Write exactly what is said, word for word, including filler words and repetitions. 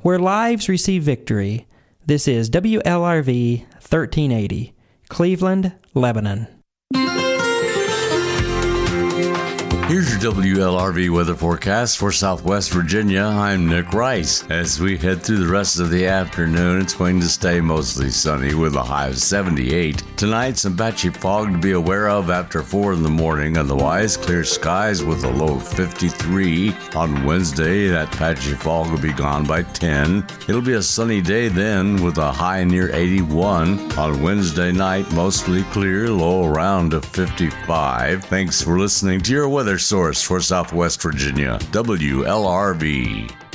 where lives receive victory. This is W L R V thirteen eighty, Cleveland, Lebanon. Here's your W L R V weather forecast for Southwest Virginia. I'm Nick Rice. As we head through the rest of the afternoon, it's going to stay mostly sunny with a high of seventy-eight. Tonight, some patchy fog to be aware of after four in the morning. Otherwise, clear skies with a low of fifty-three. On Wednesday, that patchy fog will be gone by ten. It'll be a sunny day then with a high near eighty-one. On Wednesday night, mostly clear, low around to fifty-five. Thanks for listening to your weather source for Southwest Virginia, W L R V.